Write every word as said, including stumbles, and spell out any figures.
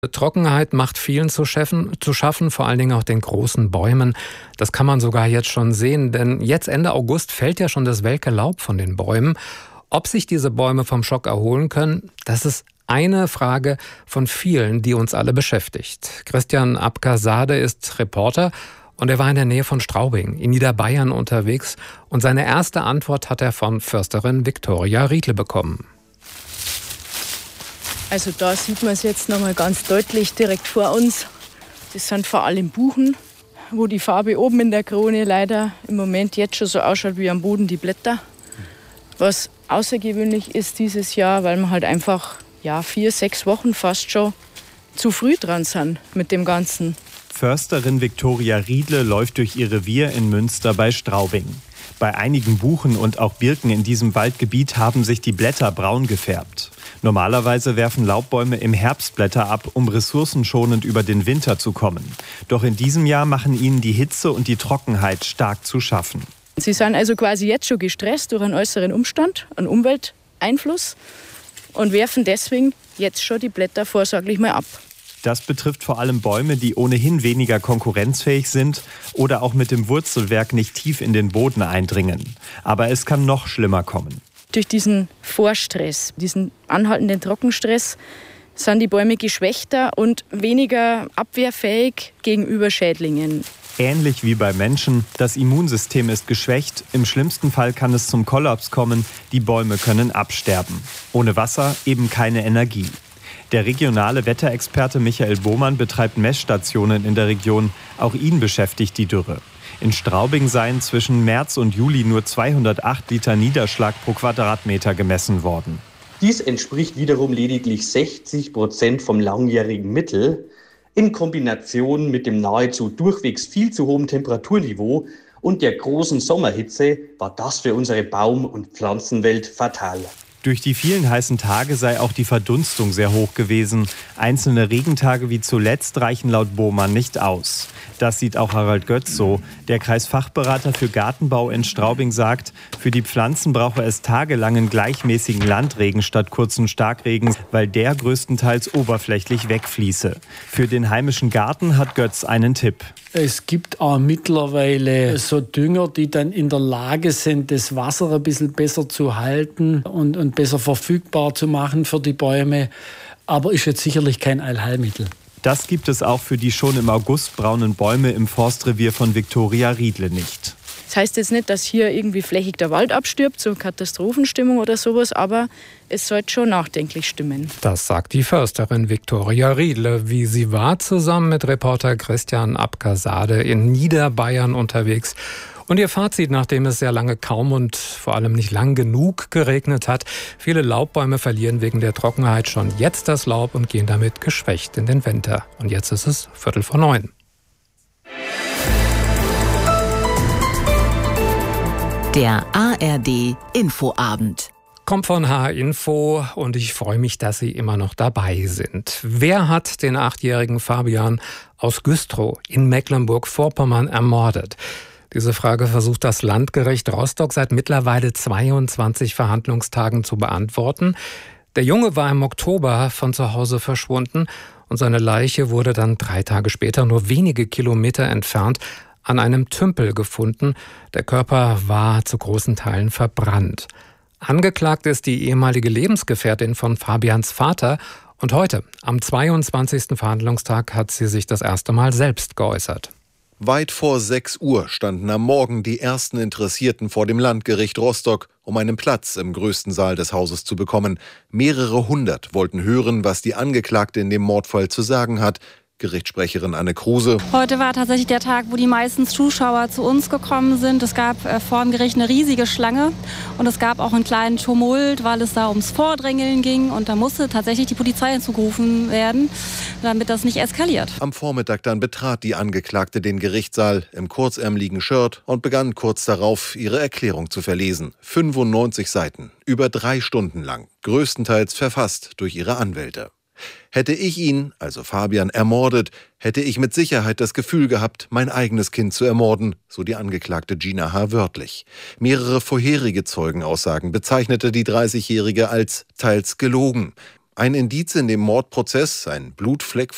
Trockenheit macht vielen zu schaffen, zu schaffen, vor allen Dingen auch den großen Bäumen. Das kann man sogar jetzt schon sehen, denn jetzt Ende August fällt ja schon das welke Laub von den Bäumen. Ob sich diese Bäume vom Schock erholen können, das ist eine Frage von vielen, die uns alle beschäftigt. Christian Abkasade ist Reporter und er war in der Nähe von Straubing in Niederbayern unterwegs und seine erste Antwort hat er von Försterin Viktoria Riedle bekommen. Also da sieht man es jetzt nochmal ganz deutlich direkt vor uns. Das sind vor allem Buchen, wo die Farbe oben in der Krone leider im Moment jetzt schon so ausschaut wie am Boden die Blätter. Was außergewöhnlich ist dieses Jahr, weil wir halt einfach ja, vier, sechs Wochen fast schon zu früh dran sind mit dem Ganzen. Försterin Viktoria Riedle läuft durch ihr Revier in Münster bei Straubing. Bei einigen Buchen und auch Birken in diesem Waldgebiet haben sich die Blätter braun gefärbt. Normalerweise werfen Laubbäume im Herbst Blätter ab, um ressourcenschonend über den Winter zu kommen. Doch in diesem Jahr machen ihnen die Hitze und die Trockenheit stark zu schaffen. Sie sind also quasi jetzt schon gestresst durch einen äußeren Umstand, einen Umwelteinfluss und werfen deswegen jetzt schon die Blätter vorsorglich mal ab. Das betrifft vor allem Bäume, die ohnehin weniger konkurrenzfähig sind oder auch mit dem Wurzelwerk nicht tief in den Boden eindringen. Aber es kann noch schlimmer kommen. Durch diesen Vorstress, diesen anhaltenden Trockenstress, sind die Bäume geschwächter und weniger abwehrfähig gegenüber Schädlingen. Ähnlich wie bei Menschen, das Immunsystem ist geschwächt. Im schlimmsten Fall kann es zum Kollaps kommen. Die Bäume können absterben. Ohne Wasser eben keine Energie. Der regionale Wetterexperte Michael Bohmann betreibt Messstationen in der Region. Auch ihn beschäftigt die Dürre. In Straubing seien zwischen März und Juli nur zweihundertacht Liter Niederschlag pro Quadratmeter gemessen worden. Dies entspricht wiederum lediglich sechzig Prozent vom langjährigen Mittel. In Kombination mit dem nahezu durchwegs viel zu hohen Temperaturniveau und der großen Sommerhitze war das für unsere Baum- und Pflanzenwelt fatal. Durch die vielen heißen Tage sei auch die Verdunstung sehr hoch gewesen. Einzelne Regentage wie zuletzt reichen laut Bohmann nicht aus. Das sieht auch Harald Götz so. Der Kreisfachberater für Gartenbau in Straubing sagt, für die Pflanzen brauche es tagelangen gleichmäßigen Landregen statt kurzen Starkregens, weil der größtenteils oberflächlich wegfließe. Für den heimischen Garten hat Götz einen Tipp. Es gibt auch mittlerweile so Dünger, die dann in der Lage sind, das Wasser ein bisschen besser zu halten und, und besser verfügbar zu machen für die Bäume. Aber ist jetzt sicherlich kein Allheilmittel. Das gibt es auch für die schon im August braunen Bäume im Forstrevier von Viktoria Riedle nicht. Das heißt jetzt nicht, dass hier irgendwie flächig der Wald abstirbt, so Katastrophenstimmung oder sowas, aber es sollte schon nachdenklich stimmen. Das sagt die Försterin Viktoria Riedle, wie sie war zusammen mit Reporter Christian Abkasade in Niederbayern unterwegs. Und ihr Fazit, nachdem es sehr lange kaum und vor allem nicht lang genug geregnet hat: Viele Laubbäume verlieren wegen der Trockenheit schon jetzt das Laub und gehen damit geschwächt in den Winter. Und jetzt ist es Viertel vor neun. Der A R D Infoabend. Kommt von H Info und ich freue mich, dass Sie immer noch dabei sind. Wer hat den achtjährigen Fabian aus Güstrow in Mecklenburg-Vorpommern ermordet? Diese Frage versucht das Landgericht Rostock seit mittlerweile zweiundzwanzig Verhandlungstagen zu beantworten. Der Junge war im Oktober von zu Hause verschwunden und seine Leiche wurde dann drei Tage später, nur wenige Kilometer entfernt, an einem Tümpel gefunden. Der Körper war zu großen Teilen verbrannt. Angeklagt ist die ehemalige Lebensgefährtin von Fabians Vater. Und heute, am zweiundzwanzigsten Verhandlungstag, hat sie sich das erste Mal selbst geäußert. Weit vor sechs Uhr standen am Morgen die ersten Interessierten vor dem Landgericht Rostock, um einen Platz im größten Saal des Hauses zu bekommen. Mehrere hundert wollten hören, was die Angeklagte in dem Mordfall zu sagen hat. Gerichtssprecherin Anne Kruse. Heute war tatsächlich der Tag, wo die meisten Zuschauer zu uns gekommen sind. Es gab äh, vor dem Gericht eine riesige Schlange und es gab auch einen kleinen Tumult, weil es da ums Vordrängeln ging und da musste tatsächlich die Polizei hinzugerufen werden, damit das nicht eskaliert. Am Vormittag dann betrat die Angeklagte den Gerichtssaal im kurzärmeligen Shirt und begann kurz darauf, ihre Erklärung zu verlesen. fünfundneunzig Seiten, über drei Stunden lang, größtenteils verfasst durch ihre Anwälte. Hätte ich ihn, also Fabian, ermordet, hätte ich mit Sicherheit das Gefühl gehabt, mein eigenes Kind zu ermorden, so die Angeklagte Gina H. wörtlich. Mehrere vorherige Zeugenaussagen bezeichnete die dreißigjährige als teils gelogen. Ein Indiz in dem Mordprozess, ein Blutfleck